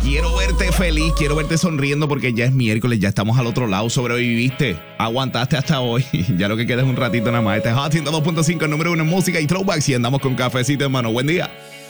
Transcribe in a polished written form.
Quiero verte feliz, quiero verte sonriendo porque ya es miércoles, ya estamos al otro lado, sobreviviste, aguantaste hasta hoy, ya lo que queda es un ratito nada más. Este es Hot 102.5, el número 1 en música y throwbacks y andamos con cafecito en mano. Buen día.